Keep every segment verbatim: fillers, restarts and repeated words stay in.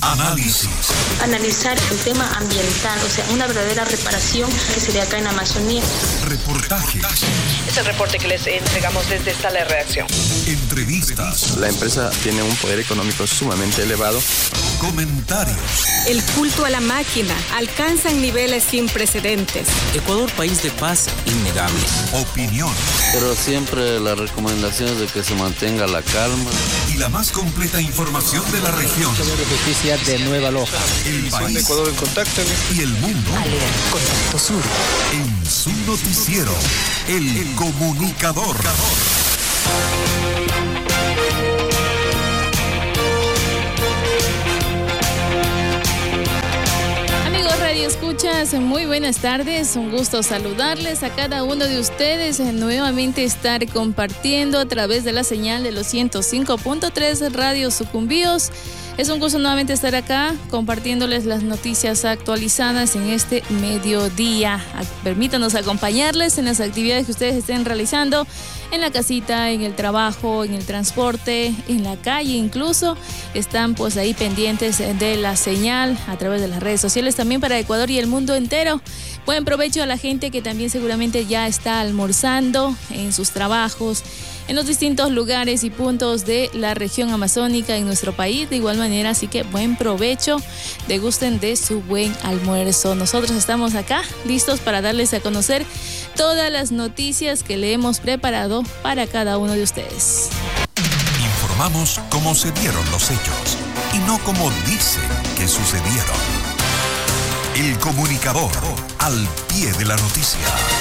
Análisis. Analizar el tema ambiental, o sea, una verdadera reparación que se dé acá en la Amazonía. Reportajes. Es el reporte que les entregamos desde esta la redacción. Entrevistas. La empresa tiene un poder económico sumamente elevado. Comentarios. El culto a la máquina alcanza niveles sin precedentes. Ecuador, país de paz innegable. Opinión. Pero siempre la recomendación es de que se mantenga la calma. Y la más completa información de la región. Justicia de Nueva Loja. El país. Ecuador en contacto. Y el mundo. Aler, Contacto Sur. En su noticiero, El, el Comunicador. Radio Escuchas, muy buenas tardes, un gusto saludarles a cada uno de ustedes, nuevamente estar compartiendo a través de la señal de los ciento cinco punto tres Radio Sucumbíos. Es un gusto nuevamente estar acá compartiéndoles las noticias actualizadas en este mediodía. Permítanos acompañarles en las actividades que ustedes estén realizando en la casita, en el trabajo, en el transporte, en la calle incluso. Están pues ahí pendientes de la señal a través de las redes sociales también para Ecuador y el mundo entero. Buen provecho a la gente que también seguramente ya está almorzando en sus trabajos, en los distintos lugares y puntos de la región amazónica en nuestro país. De igual manera, así que buen provecho, degusten de su buen almuerzo. Nosotros estamos acá listos para darles a conocer todas las noticias que le hemos preparado para cada uno de ustedes. Informamos cómo se dieron los hechos y no como dicen que sucedieron. El Comunicador, al pie de la noticia.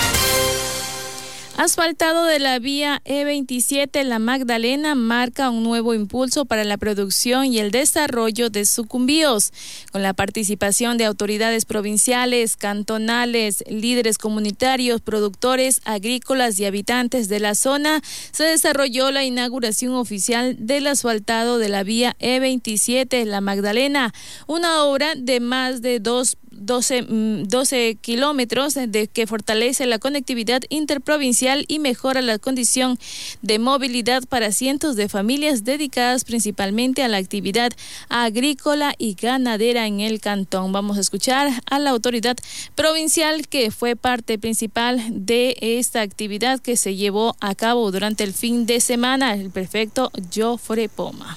Asfaltado de la vía E veintisiete La Magdalena marca un nuevo impulso para la producción y el desarrollo de Sucumbíos. Con la participación de autoridades provinciales, cantonales, líderes comunitarios, productores agrícolas y habitantes de la zona, se desarrolló la inauguración oficial del asfaltado de la vía E veintisiete La Magdalena, una obra de más de dos doce, doce kilómetros de que fortalece la conectividad interprovincial y mejora la condición de movilidad para cientos de familias dedicadas principalmente a la actividad agrícola y ganadera en el cantón. Vamos a escuchar a la autoridad provincial que fue parte principal de esta actividad que se llevó a cabo durante el fin de semana, el prefecto Jofre Poma.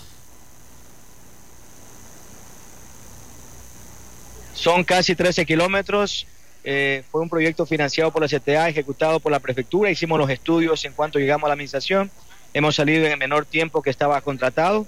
Son casi trece kilómetros, eh, fue un proyecto financiado por la C T A, ejecutado por la prefectura, hicimos los estudios en cuanto llegamos a la administración, hemos salido en el menor tiempo que estaba contratado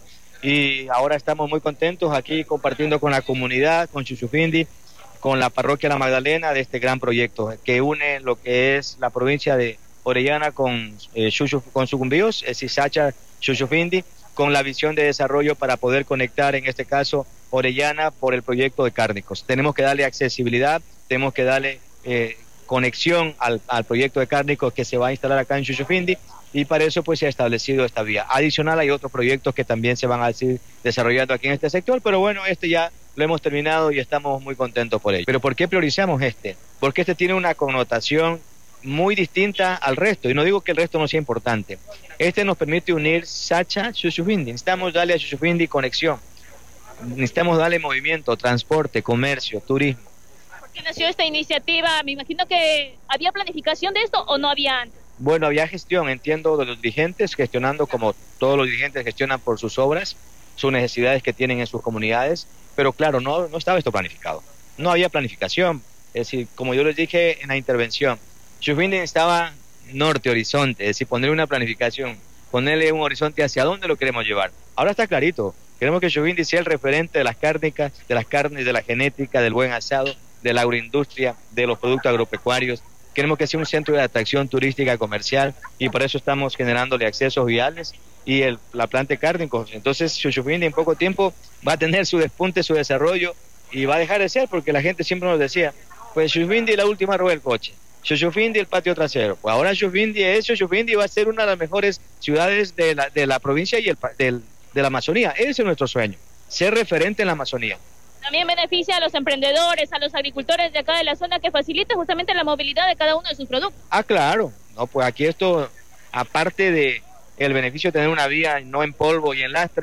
y ahora estamos muy contentos aquí compartiendo con la comunidad, con Chuchufindi, con la parroquia La Magdalena de este gran proyecto que une lo que es la provincia de Orellana con, eh, Chuchu, con Sucumbíos, es Isacha, Chuchufindi, con la visión de desarrollo para poder conectar en este caso Orellana por el proyecto de Cárnicos. Tenemos que darle accesibilidad, tenemos que darle eh, conexión al, al proyecto de Cárnicos que se va a instalar acá en Chuchufindi y para eso pues se ha establecido esta vía. Adicional hay otros proyectos que también se van a seguir desarrollando aquí en este sector, pero bueno, este ya lo hemos terminado y estamos muy contentos por ello. ¿Pero por qué priorizamos este? Porque este tiene una connotación muy distinta al resto, y no digo que el resto no sea importante. Este nos permite unir Sacha, Chuchufindi. Necesitamos darle a Chuchufindi conexión. Necesitamos darle movimiento, transporte, comercio, turismo. ¿Por qué nació esta iniciativa? Me imagino que había planificación de esto o no había antes. Bueno, había gestión, entiendo, de los dirigentes, gestionando como todos los dirigentes gestionan por sus obras, sus necesidades que tienen en sus comunidades, pero claro, no, no estaba esto planificado. No había planificación. Es decir, como yo les dije en la intervención, Chuchufindi estaba norte, horizonte, es decir, ponerle una planificación, ponerle un horizonte hacia dónde lo queremos llevar. Ahora está clarito. Queremos que Chuchufindi sea el referente de las cárnicas, de las carnes, de la genética, del buen asado, de la agroindustria, de los productos agropecuarios. Queremos que sea un centro de atracción turística comercial y por eso estamos generándole accesos viales y el, la planta de Cárnicos. Entonces Chuchufindi en poco tiempo va a tener su despunte, su desarrollo y va a dejar de ser porque la gente siempre nos decía, pues Chuchufindi la última rueda del coche, Chuchufindi el patio trasero. Pues ahora Chuchufindi es Chuchufindi va a ser una de las mejores ciudades de la, de la provincia y el, del de la Amazonía. Ese es nuestro sueño, ser referente en la Amazonía. También beneficia a los emprendedores, a los agricultores de acá de la zona que facilita justamente la movilidad de cada uno de sus productos. Ah, claro. No, pues aquí esto, aparte de el beneficio de tener una vía no en polvo y en lastre,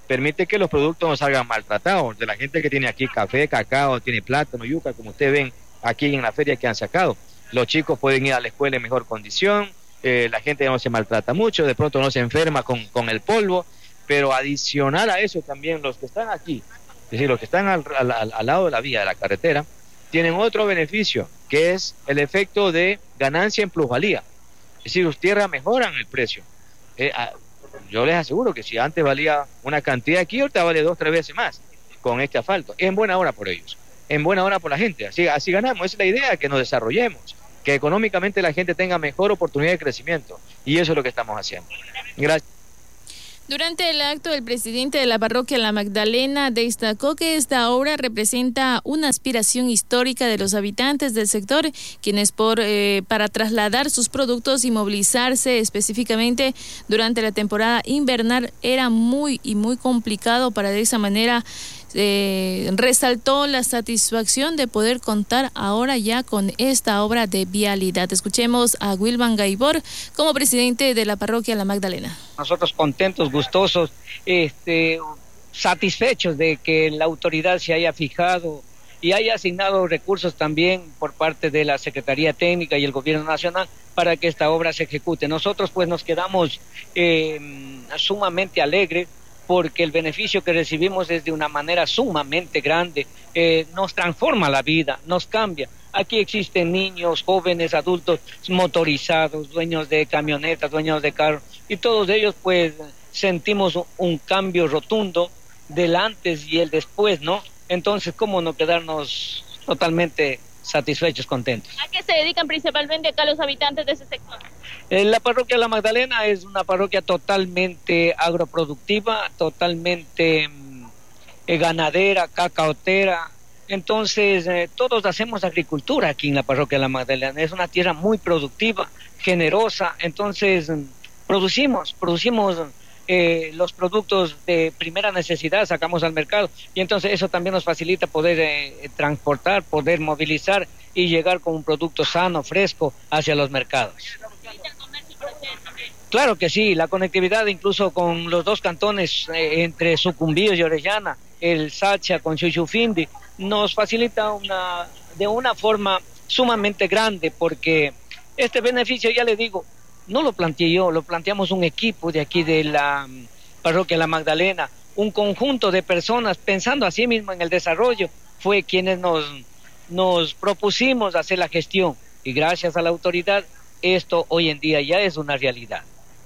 permite que los productos no salgan maltratados. De la gente que tiene aquí café, cacao, tiene plátano, yuca, como ustedes ven aquí en la feria que han sacado. Los chicos pueden ir a la escuela en mejor condición, eh, la gente no se maltrata mucho, de pronto no se enferma con, con el polvo, pero adicional a eso también los que están aquí, es decir, los que están al, al, al lado de la vía, de la carretera, tienen otro beneficio, que es el efecto de ganancia en plusvalía. Es decir, sus tierras mejoran el precio. Eh, yo les aseguro que si antes valía una cantidad aquí, ahorita vale dos, tres veces más con este asfalto. Es en buena hora por ellos, en buena hora por la gente. Así, así ganamos, esa es la idea, que nos desarrollemos, que económicamente la gente tenga mejor oportunidad de crecimiento. Y eso es lo que estamos haciendo. Gracias. Durante el acto, el presidente de la parroquia La Magdalena destacó que esta obra representa una aspiración histórica de los habitantes del sector, quienes por eh, para trasladar sus productos y movilizarse específicamente durante la temporada invernal era muy y muy complicado. Para de esa manera Eh, resaltó la satisfacción de poder contar ahora ya con esta obra de vialidad. Escuchemos a Wilvan Gaibor como presidente de la parroquia La Magdalena. Nosotros contentos, gustosos, este, satisfechos de que la autoridad se haya fijado y haya asignado recursos también por parte de la Secretaría Técnica y el Gobierno Nacional para que esta obra se ejecute. Nosotros pues nos quedamos eh, sumamente alegres, porque el beneficio que recibimos es de una manera sumamente grande, eh, nos transforma la vida, nos cambia. Aquí existen niños, jóvenes, adultos motorizados, dueños de camionetas, dueños de carros, y todos ellos pues sentimos un cambio rotundo del antes y el después, ¿no? Entonces, ¿cómo no quedarnos totalmente satisfechos, contentos? ¿A qué se dedican principalmente acá los habitantes de ese sector? Eh, la parroquia La Magdalena es una parroquia totalmente agroproductiva, totalmente eh, ganadera, cacaotera. Entonces, eh, todos hacemos agricultura aquí en la parroquia La Magdalena. Es una tierra muy productiva, generosa. Entonces, producimos, producimos eh, los productos de primera necesidad, sacamos al mercado. Y entonces eso también nos facilita poder eh, transportar, poder movilizar y llegar con un producto sano, fresco, hacia los mercados. Claro que sí, la conectividad incluso con los dos cantones eh, entre Sucumbíos y Orellana, el Sacha con Chuchufindi, nos facilita una de una forma sumamente grande, porque este beneficio, ya le digo, no lo planteé yo, lo planteamos un equipo de aquí de la um, parroquia La Magdalena, un conjunto de personas pensando así mismo en el desarrollo, fue quienes nos, nos propusimos hacer la gestión, y gracias a la autoridad esto hoy en día ya es una realidad.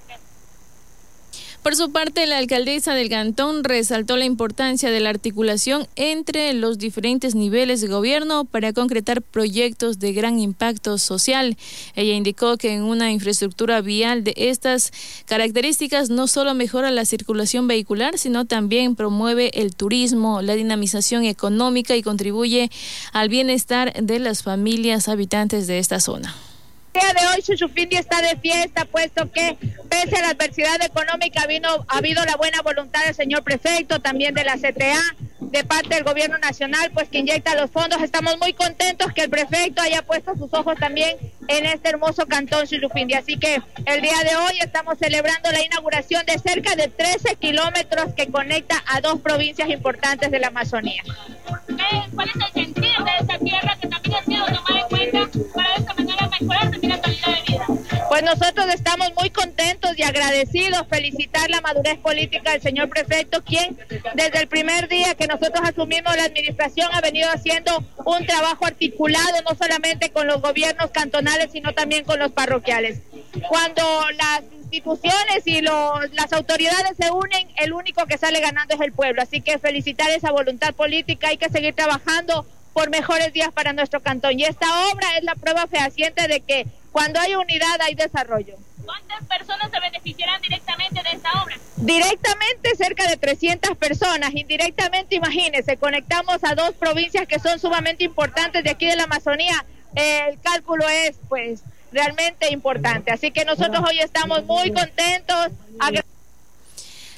Por su parte, la alcaldesa del cantón resaltó la importancia de la articulación entre los diferentes niveles de gobierno para concretar proyectos de gran impacto social. Ella indicó que en una infraestructura vial de estas características no solo mejora la circulación vehicular, sino también promueve el turismo, la dinamización económica y contribuye al bienestar de las familias habitantes de esta zona. El día de hoy Chuchufindi está de fiesta, puesto que pese a la adversidad económica vino, ha habido la buena voluntad del señor prefecto, también de la C T A, de parte del gobierno nacional, pues que inyecta los fondos. Estamos muy contentos que el prefecto haya puesto sus ojos también en este hermoso cantón Chuchufindi. Así que el día de hoy estamos celebrando la inauguración de cerca de trece kilómetros que conecta a dos provincias importantes de la Amazonía. ¿Cuál es el sentir de esa tierra que también ha sido tomada en cuenta para de esta manera mejorar también la calidad de vida? Pues nosotros estamos muy contentos y agradecidos, felicitar la madurez política del señor prefecto, quien desde el primer día que nosotros asumimos la administración ha venido haciendo un trabajo articulado, no solamente con los gobiernos cantonales, sino también con los parroquiales. Cuando las instituciones y los, las autoridades se unen, el único que sale ganando es el pueblo. Así que felicitar esa voluntad política, hay que seguir trabajando por mejores días para nuestro cantón. Y esta obra es la prueba fehaciente de que cuando hay unidad hay desarrollo. ¿Cuántas personas se beneficiarán directamente de esta obra? Directamente cerca de trescientas personas, indirectamente imagínense, conectamos a dos provincias que son sumamente importantes de aquí de la Amazonía. El cálculo es pues realmente importante, así que nosotros hoy estamos muy contentos.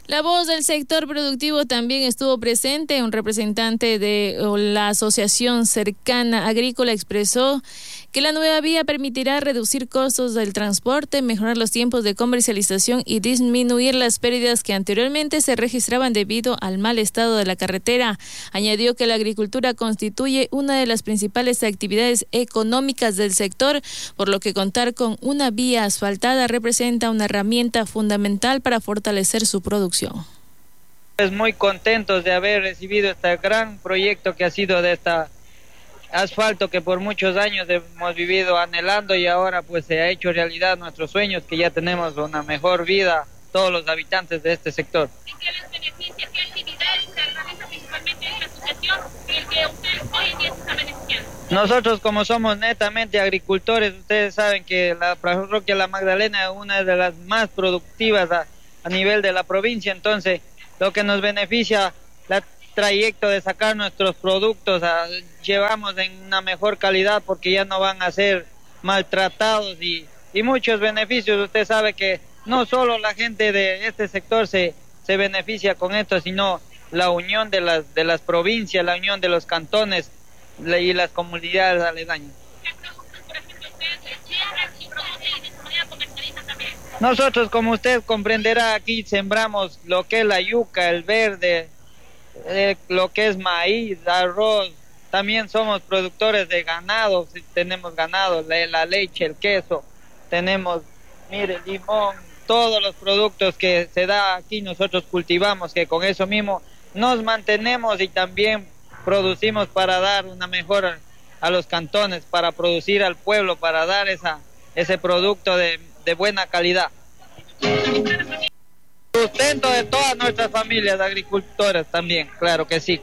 La voz del sector productivo también estuvo presente. Un representante de la Asociación Cercana Agrícola expresó que la nueva vía permitirá reducir costos del transporte, mejorar los tiempos de comercialización y disminuir las pérdidas que anteriormente se registraban debido al mal estado de la carretera. Añadió que la agricultura constituye una de las principales actividades económicas del sector, por lo que contar con una vía asfaltada representa una herramienta fundamental para fortalecer su producción. Pues muy contentos de haber recibido este gran proyecto que ha sido de esta asfalto que por muchos años hemos vivido anhelando, y ahora pues se ha hecho realidad nuestros sueños, que ya tenemos una mejor vida todos los habitantes de este sector. ¿Y qué les beneficia? ¿Qué actividades se realizan principalmente en la asociación en el que ustedes hoy en día se están beneficiando? Nosotros, como somos netamente agricultores, ustedes saben que la parroquia La Magdalena es una de las más productivas a, a nivel de la provincia, entonces lo que nos beneficia el trayecto de sacar nuestros productos, a, llevamos en una mejor calidad porque ya no van a ser maltratados y, y muchos beneficios. Usted sabe que no solo la gente de este sector se, se beneficia con esto, sino la unión de las, de las provincias, la unión de los cantones y las comunidades aledañas. ¿Qué productos, por ejemplo, ustedes siembran y producen y de esta manera comercializan también? Nosotros, como usted comprenderá, aquí sembramos lo que es la yuca, el verde, eh, lo que es maíz, arroz. También somos productores de ganado, tenemos ganado, la, la leche, el queso, tenemos, mire, limón, todos los productos que se da aquí nosotros cultivamos, que con eso mismo nos mantenemos y también producimos para dar una mejora a los cantones, para producir al pueblo, para dar esa ese producto de, de buena calidad. Sustento de todas nuestras familias agricultoras también, claro que sí.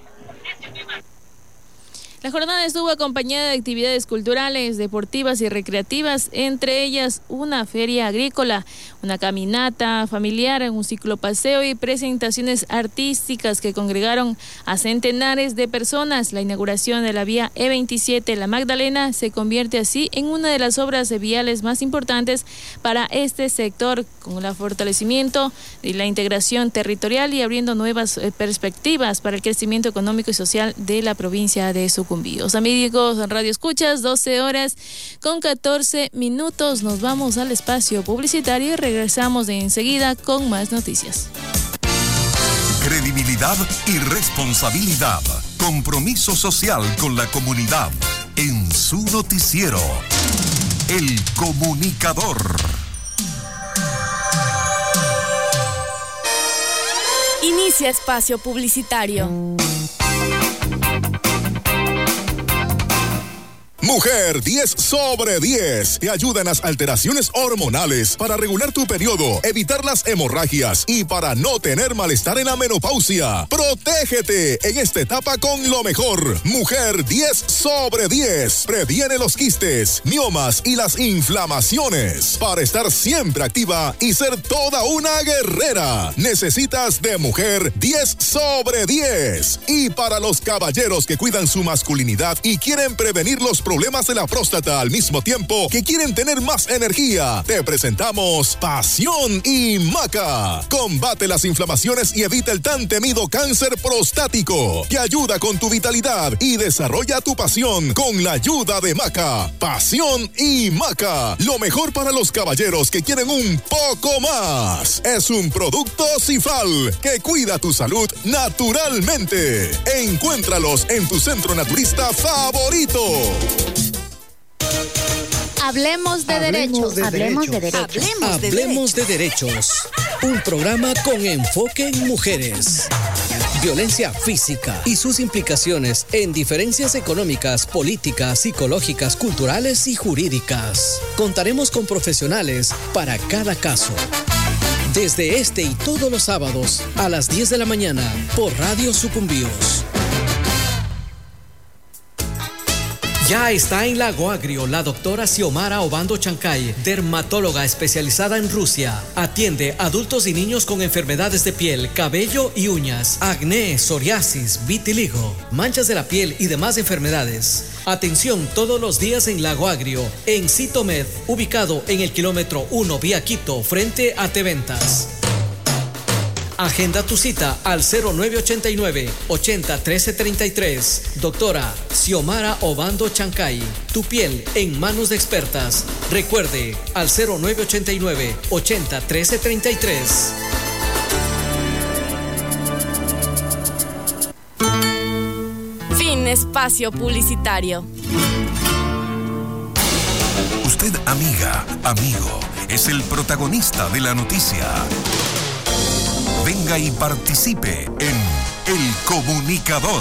La jornada estuvo acompañada de actividades culturales, deportivas y recreativas, entre ellas una feria agrícola, una caminata familiar, un ciclopaseo y presentaciones artísticas que congregaron a centenares de personas. La inauguración de la vía E veintisiete La Magdalena se convierte así en una de las obras viales más importantes para este sector, con el fortalecimiento y la integración territorial y abriendo nuevas perspectivas para el crecimiento económico y social de la provincia de Sucumbios. Amigos Radio Escuchas, doce horas con catorce minutos. Nos vamos al espacio publicitario y regresamos de enseguida con más noticias. Credibilidad y responsabilidad. Compromiso social con la comunidad. En su noticiero, El Comunicador. Inicia espacio publicitario. Mujer diez sobre diez te ayuda en las alteraciones hormonales para regular tu periodo, evitar las hemorragias y para no tener malestar en la menopausia. Protégete en esta etapa con lo mejor. Mujer diez sobre diez previene los quistes, miomas y las inflamaciones para estar siempre activa y ser toda una guerrera. Necesitas de Mujer diez sobre diez. Y para los caballeros que cuidan su masculinidad y quieren prevenir los problemas de la próstata al mismo tiempo que quieren tener más energía, te presentamos Pasión y Maca. Combate las inflamaciones y evita el tan temido cáncer prostático. Te ayuda con tu vitalidad y desarrolla tu pasión con la ayuda de Maca. Pasión y Maca, lo mejor para los caballeros que quieren un poco más. Es un producto Cifal que cuida tu salud naturalmente. Encuéntralos en tu centro naturista favorito. Hablemos de Hablemos derechos. de Hablemos de derechos. derechos. Hablemos de Hablemos de derechos. Un programa con enfoque en mujeres. Violencia física y sus implicaciones en diferencias económicas, políticas, psicológicas, culturales y jurídicas. Contaremos con profesionales para cada caso. Desde este y todos los sábados a las diez de la mañana por Radio Sucumbíos. Ya está en Lago Agrio la doctora Xiomara Obando Chancay, dermatóloga especializada en Rusia. Atiende adultos y niños con enfermedades de piel, cabello y uñas, acné, psoriasis, vitiligo, manchas de la piel y demás enfermedades. Atención todos los días en Lago Agrio, en Citomed, ubicado en el kilómetro uno vía Quito, frente a Teventas. Agenda tu cita al cero nueve ocho nueve, ochenta, trece treinta y tres. Doctora Xiomara Obando Chancay, tu piel en manos de expertas. Recuerde, al cero nueve ocho nueve, ochenta, trece treinta y tres. Fin espacio publicitario. Usted, amiga, amigo, es el protagonista de la noticia. Venga y participe en El Comunicador.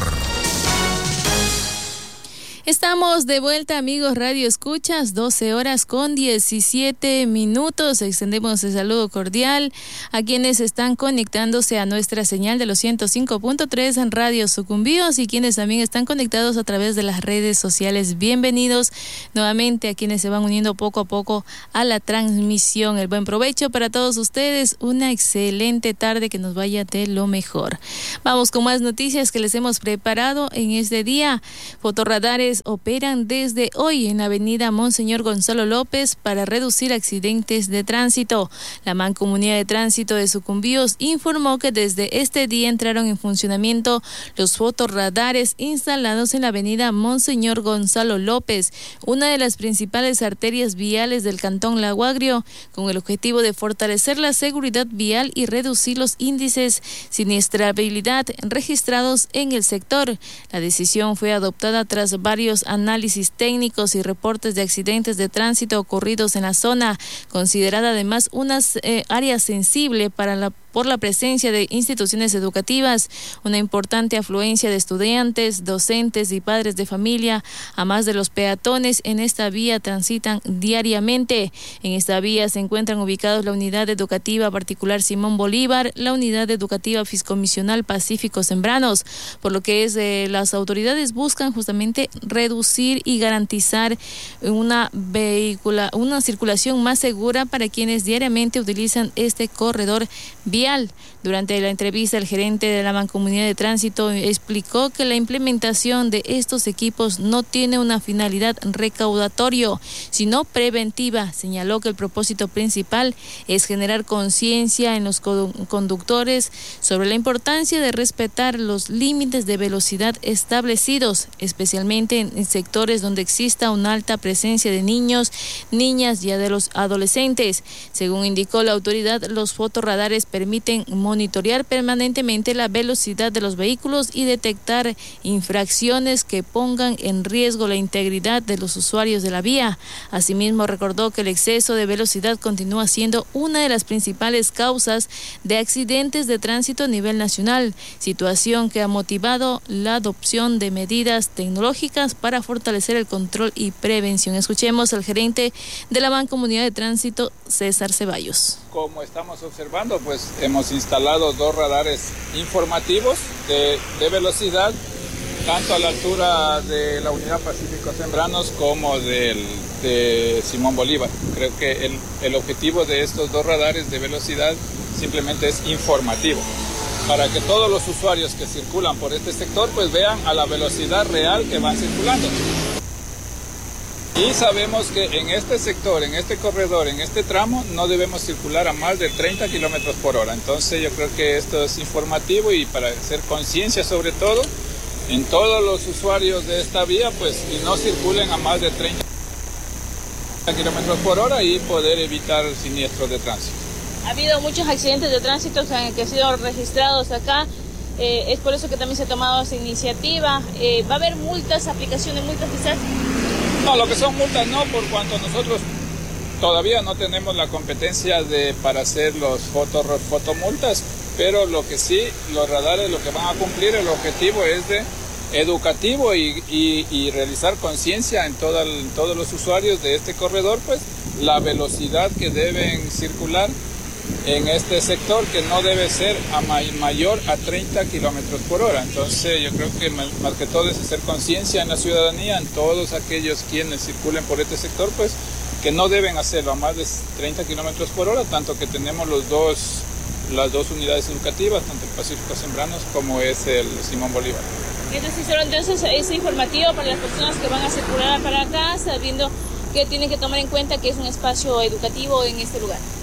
Estamos de vuelta, amigos Radio Escuchas, doce horas con diecisiete minutos. Extendemos el saludo cordial a quienes están conectándose a nuestra señal de los ciento cinco punto tres en Radio Sucumbíos y quienes también están conectados a través de las redes sociales. Bienvenidos nuevamente a quienes se van uniendo poco a poco a la transmisión. El buen provecho para todos ustedes. Una excelente tarde, que nos vaya de lo mejor. Vamos con más noticias que les hemos preparado en este día. Fotorradares operan desde hoy en la avenida Monseñor Gonzalo López para reducir accidentes de tránsito. La Mancomunidad de Tránsito de Sucumbíos informó que desde este día entraron en funcionamiento los fotorradares instalados en la avenida Monseñor Gonzalo López, una de las principales arterias viales del Cantón Lago Agrio, con el objetivo de fortalecer la seguridad vial y reducir los índices siniestrabilidad registrados en el sector. La decisión fue adoptada tras varios análisis técnicos y reportes de accidentes de tránsito ocurridos en la zona, considerada además una eh, área sensible para la por la presencia de instituciones educativas, una importante afluencia de estudiantes, docentes y padres de familia, a más de los peatones en esta vía transitan diariamente. En esta vía se encuentran ubicados la Unidad Educativa Particular Simón Bolívar, la Unidad Educativa Fiscomisional Pacífico Sembranos, por lo que es eh, las autoridades buscan justamente reducir y garantizar una vehicula, una circulación más segura para quienes diariamente utilizan este corredor vial. Durante la entrevista, el gerente de la Mancomunidad de Tránsito explicó que la implementación de estos equipos no tiene una finalidad recaudatorio, sino preventiva. Señaló que el propósito principal es generar conciencia en los conductores sobre la importancia de respetar los límites de velocidad establecidos, especialmente en sectores donde exista una alta presencia de niños, niñas y de los adolescentes. Según indicó la autoridad, los fotorradares permiten monitorear permanentemente la velocidad de los vehículos y detectar infracciones que pongan en riesgo la integridad de los usuarios de la vía. Asimismo, recordó que el exceso de velocidad continúa siendo una de las principales causas de accidentes de tránsito a nivel nacional, situación que ha motivado la adopción de medidas tecnológicas para fortalecer el control y prevención. Escuchemos al gerente de la Mancomunidad de Tránsito, César Ceballos. Como estamos observando, pues hemos instalado dos radares informativos de, de velocidad, tanto a la altura de la Unidad Pacífico Sembranos como del, de Simón Bolívar. Creo que el, el objetivo de estos dos radares de velocidad simplemente es informativo, para que todos los usuarios que circulan por este sector pues vean a la velocidad real que van circulando. Y sabemos que en este sector, en este corredor, en este tramo, no debemos circular a más de treinta kilómetros por hora. Entonces yo creo que esto es informativo y para hacer conciencia sobre todo en todos los usuarios de esta vía, pues y no circulen a más de treinta kilómetros por hora y poder evitar siniestros de tránsito. Ha habido muchos accidentes de tránsito que han sido registrados acá. Eh, es por eso que también se ha tomado esa iniciativa. Eh, ¿Va a haber multas, aplicación de multas quizás? No, lo que son multas no, por cuanto nosotros todavía no tenemos la competencia de para hacer los foto, fotomultas, pero lo que sí, los radares lo que van a cumplir, el objetivo es de educativo y, y, y realizar conciencia en, toda, en todos los usuarios de este corredor, pues la velocidad que deben circular en este sector, que no debe ser a may, mayor a treinta kilómetros por hora. Entonces yo creo que más, más que todo es hacer conciencia en la ciudadanía, en todos aquellos quienes circulen por este sector, pues que no deben hacerlo a más de treinta kilómetros por hora, tanto que tenemos los dos, las dos unidades educativas, tanto el Pacífico Sembranos como es el Simón Bolívar. Entonces, entonces es informativo para las personas que van a circular para acá, sabiendo que tienen que tomar en cuenta que es un espacio educativo en este lugar.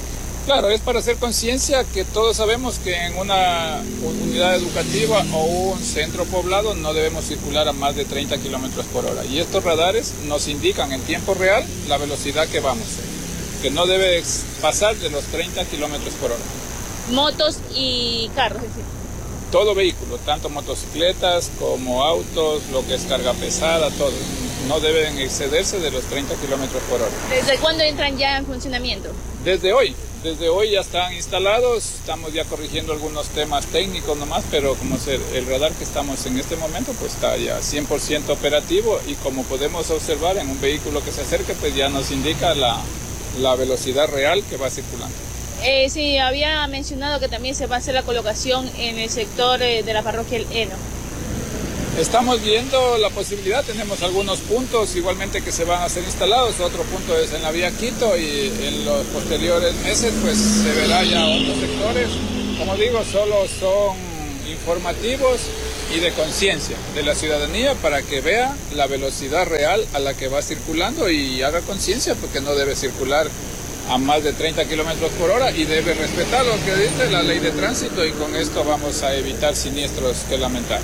Claro, es para hacer conciencia que todos sabemos que en una unidad educativa o un centro poblado no debemos circular a más de treinta kilómetros por hora. Y estos radares nos indican en tiempo real la velocidad que vamos, que no debe pasar de los treinta kilómetros por hora. Motos y carros, es decir. Todo vehículo, tanto motocicletas como autos, lo que es carga pesada, todo. No deben excederse de los treinta kilómetros por hora. ¿Desde cuándo entran ya en funcionamiento? Desde hoy. Desde hoy ya están instalados, estamos ya corrigiendo algunos temas técnicos nomás, pero como es el, el radar que estamos en este momento, pues está ya cien por ciento operativo y como podemos observar en un vehículo que se acerque, pues ya nos indica la, la velocidad real que va circulando. Eh, sí, había mencionado que también se va a hacer la colocación en el sector eh, de la parroquia El Heno. Estamos viendo la posibilidad, tenemos algunos puntos igualmente que se van a ser instalados, otro punto es en la vía Quito y en los posteriores meses pues se verá ya otros sectores. Como digo, solo son informativos y de conciencia de la ciudadanía para que vea la velocidad real a la que va circulando y haga conciencia porque no debe circular a más de treinta kilómetros por hora y debe respetar lo que dice la ley de tránsito y con esto vamos a evitar siniestros que lamentar.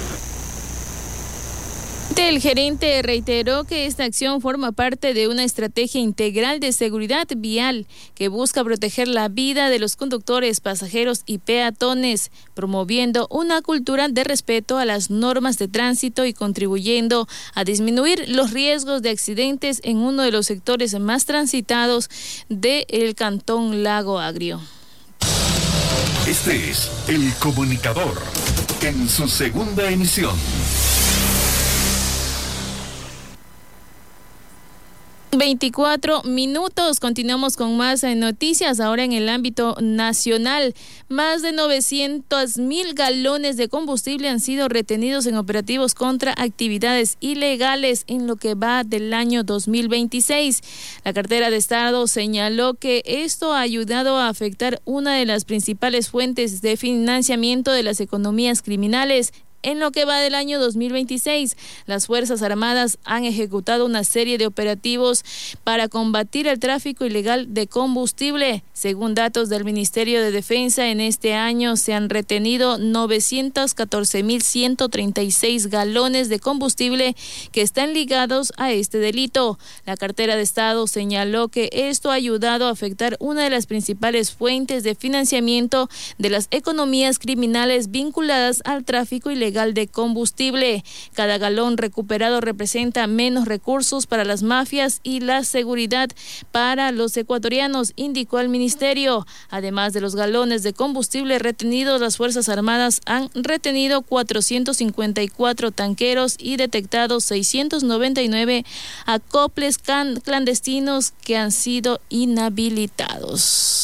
El gerente reiteró que esta acción forma parte de una estrategia integral de seguridad vial que busca proteger la vida de los conductores, pasajeros y peatones, promoviendo una cultura de respeto a las normas de tránsito y contribuyendo a disminuir los riesgos de accidentes en uno de los sectores más transitados del Cantón Lago Agrio. Este es El Comunicador en su segunda emisión. veinticuatro minutos, continuamos con más noticias ahora en el ámbito nacional. Más de novecientos mil galones de combustible han sido retenidos en operativos contra actividades ilegales en lo que va del año dos mil veintiséis. La cartera de Estado señaló que esto ha ayudado a afectar una de las principales fuentes de financiamiento de las economías criminales. En lo que va del año dos mil veintiséis, las Fuerzas Armadas han ejecutado una serie de operativos para combatir el tráfico ilegal de combustible. Según datos del Ministerio de Defensa, en este año se han retenido novecientos catorce mil ciento treinta y seis galones de combustible que están ligados a este delito. La cartera de Estado señaló que esto ha ayudado a afectar una de las principales fuentes de financiamiento de las economías criminales vinculadas al tráfico ilegal de combustible. Cada galón recuperado representa menos recursos para las mafias y la seguridad para los ecuatorianos, indicó el ministerio. Además de los galones de combustible retenidos, las Fuerzas Armadas han retenido cuatrocientos cincuenta y cuatro tanqueros y detectado seiscientos noventa y nueve acoples clandestinos que han sido inhabilitados.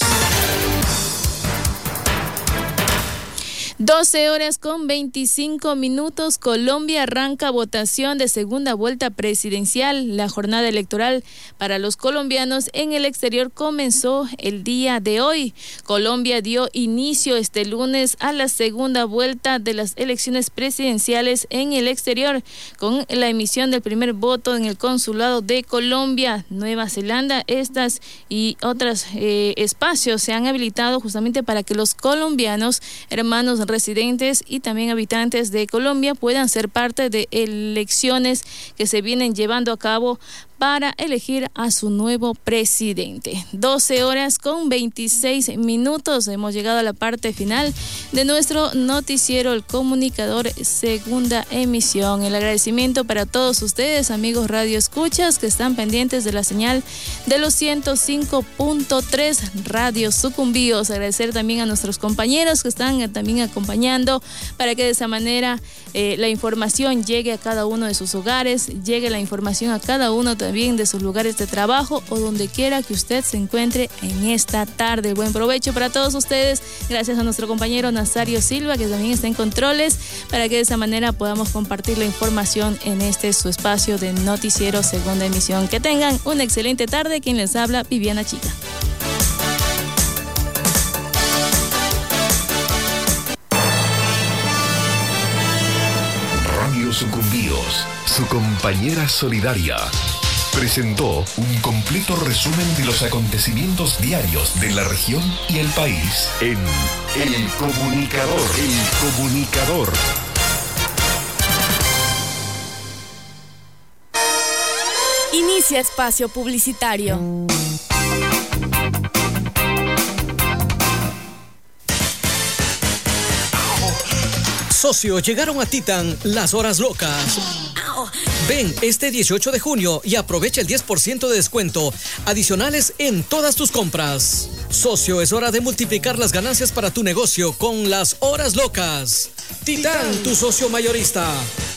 doce horas con veinticinco minutos, Colombia arranca votación de segunda vuelta presidencial. La jornada electoral para los colombianos en el exterior comenzó el día de hoy. Colombia dio inicio este lunes a la segunda vuelta de las elecciones presidenciales en el exterior, con la emisión del primer voto en el Consulado de Colombia, Nueva Zelanda. Estas y otros eh, espacios se han habilitado justamente para que los colombianos, hermanos residentes y también habitantes de Colombia puedan ser parte de elecciones que se vienen llevando a cabo para elegir a su nuevo presidente. doce horas con veintiséis minutos. Hemos llegado a la parte final de nuestro noticiero El Comunicador, segunda emisión. El agradecimiento para todos ustedes, amigos Radio Escuchas, que están pendientes de la señal de los ciento cinco punto tres Radio Sucumbíos. Agradecer también a nuestros compañeros que están también acompañando para que de esa manera eh, la información llegue a cada uno de sus hogares, llegue la información a cada uno también de sus lugares de trabajo o donde quiera que usted se encuentre en esta tarde. Buen provecho para todos ustedes. Gracias a nuestro compañero Nazario Silva, que también está en controles, para que de esa manera podamos compartir la información en este su espacio de noticiero segunda emisión. Que tengan una excelente tarde. Quien les habla, Viviana Chica. Radio Sucumbíos, su compañera solidaria. presentó un completo resumen de los acontecimientos diarios de la región y el país en El Comunicador. El Comunicador. Inicia espacio publicitario. Socio, llegaron a Titan las horas locas. Ven este dieciocho de junio y aprovecha el diez por ciento de descuento adicionales en todas tus compras. Socio, es hora de multiplicar las ganancias para tu negocio con las horas locas. Titan, tu socio mayorista.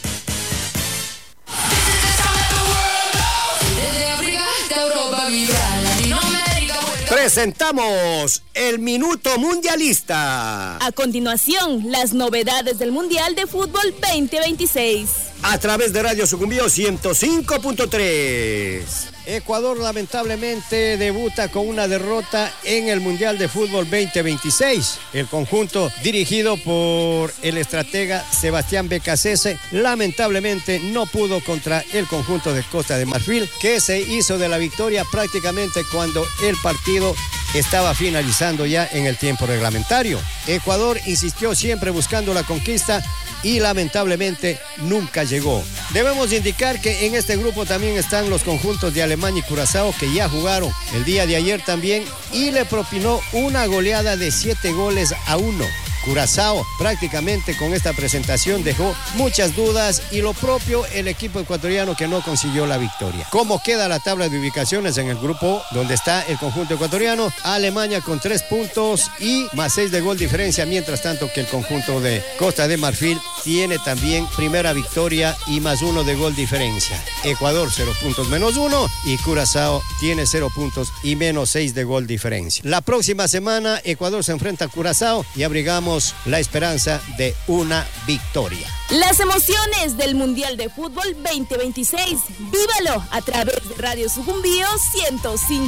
Presentamos el Minuto Mundialista. A continuación, las novedades del Mundial de Fútbol veinte veintiséis. A través de Radio Sucumbíos ciento cinco punto tres. Ecuador lamentablemente debuta con una derrota en el Mundial de Fútbol veinte veintiséis. El conjunto dirigido por el estratega Sebastián Becasese lamentablemente no pudo contra el conjunto de Costa de Marfil, que se hizo de la victoria prácticamente cuando el partido estaba finalizando ya en el tiempo reglamentario. Ecuador insistió siempre buscando la conquista y lamentablemente nunca llegó. Debemos indicar que en este grupo también están los conjuntos de Alemania y Curazao, que ya jugaron el día de ayer también y le propinó una goleada de siete goles a uno. Curazao prácticamente con esta presentación dejó muchas dudas y lo propio el equipo ecuatoriano, que no consiguió la victoria. ¿Cómo queda la tabla de ubicaciones en el grupo donde está el conjunto ecuatoriano? Alemania con tres puntos y más seis de gol diferencia, mientras tanto que el conjunto de Costa de Marfil tiene también primera victoria y más uno de gol diferencia. Ecuador cero puntos menos uno y Curazao tiene cero puntos y menos seis de gol diferencia. La próxima semana Ecuador se enfrenta a Curazao y abrigamos la esperanza de una victoria. Las emociones del Mundial de Fútbol veinte veintiséis. Vívalo a través de Radio Sucumbíos ciento cinco.